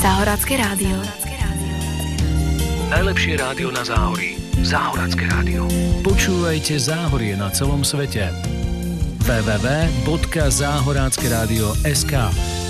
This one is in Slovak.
Záhorácké rádio. Najlepšie rádio na Záhorí. Záhorácké rádio. Počúvajte Záhorie na celom svete. www.zahorackeradio.sk